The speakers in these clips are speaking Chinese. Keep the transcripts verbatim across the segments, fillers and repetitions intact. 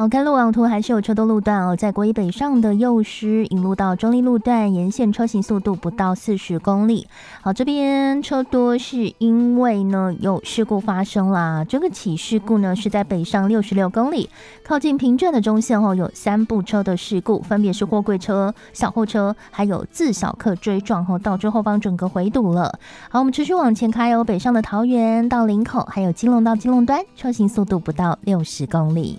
好，看路网图还是有车多路段哦，在国一北上的右师引路到中立路段，沿线车行速度不到四十公里。好，这边车多是因为呢有事故发生啦。这个起事故呢是在北上六十六公里，靠近平镇的中线哦，有三部车的事故，分别是货柜车、小货车，还有自小客追撞后，导致后方整个回堵了。好，我们持续往前开哦，北上的桃园到林口，还有基隆到基隆端，车行速度不到六十公里。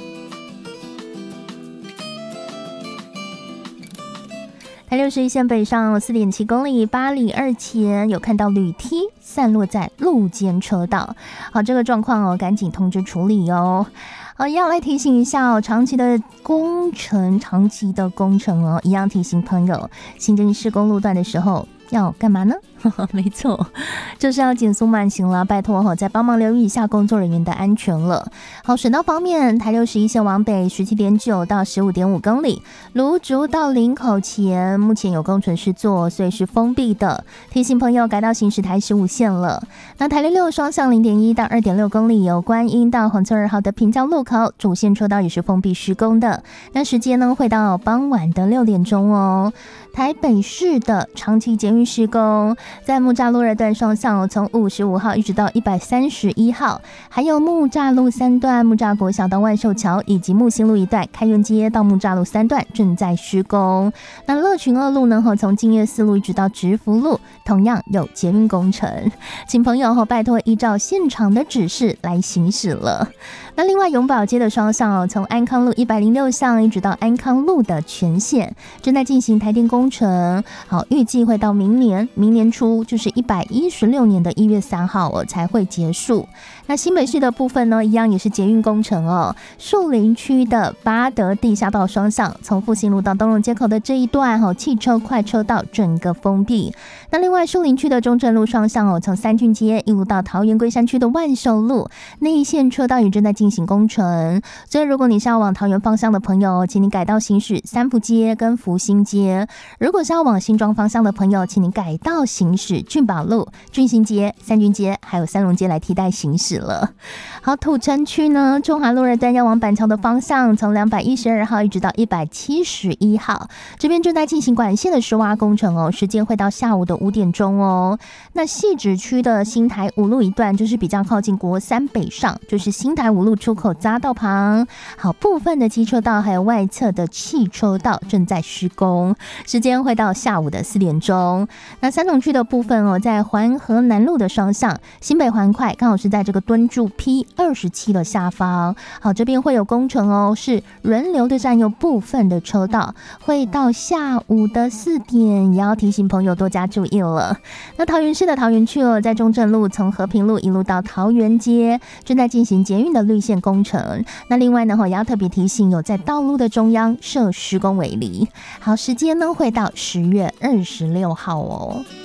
台六十一线北上四点七公里，八里二前有看到铝梯散落在路肩车道。好，这个状况哦，赶紧通知处理哦。好，一样来提醒一下哦，长期的工程，长期的工程哦，一样提醒朋友，行经施工路段的时候要干嘛呢？没错，就是要减速慢行了，拜托哈，再帮忙留意一下工作人员的安全了。好，省道方面，台六十一线往北十七点九到十五点五公里，芦竹到林口前目前有工程师做，所以是封闭的，提醒朋友改道行驶台十五线了。那台六六双向零点一到二点六公里，有观音到黄村二号的平交路口，主线车道也是封闭施工的。那时间呢会到傍晚的六点钟哦。台北市的长期捷运施工，在木栅路二段双向，从五十五号一直到一百三十一号，还有木栅路三段，木栅国小到万寿桥，以及木星路一段，开元街到木栅路三段正在施工。那乐群二路呢，从金岳四路一直到直福路，同样有捷运工程，请朋友拜托依照现场的指示来行驶了。那另外永保街的双向，从安康路一百零六巷一直到安康路的全线正在进行台电工程，好，预计会到明年明年初，就是一百一十六年的一月三号哦才会结束。那新北市的部分呢，一样也是捷运工程哦，树林区的八德地下道双向，从复兴路到东荣街口的这一段哦，汽车快车道整个封闭。那另外树林区的中正路双向哦，从三郡街一路到桃园龟山区的万寿路内线车道也正在进行工程，所以如果你是要往桃园方向的朋友，请你改道行驶三福街跟福兴街；如果是要往新庄方向的朋友，请你改道行驶俊宝路、俊兴街、三郡街还有三龙街来替代行驶了。好，土城区呢，中华路二段要往板桥的方向，从两百一十二号一直到一百七十一号，这边正在进行管线的施挖工程哦，时间会到下午的五点钟哦。那汐止区的新台五路一段，就是比较靠近国三北上，就是新台五路出口匝道旁，好，部分的机车道还有外侧的汽车道正在施工，时间会到下午的四点钟。那三重区的部分哦，在环河南路的双向，新北环快刚好是在这个敦住 P 二十七 的下方，好，这边会有工程哦，是人流的占用部分的车道，会到下午的四点，也要提醒朋友多加注意了。那桃园市的桃园区哦，在中正路从和平路一路到桃园街，正在进行捷运的绿线工程。那另外呢，也要特别提醒有在道路的中央设施工围篱。好，时间呢会到十月二十六号哦。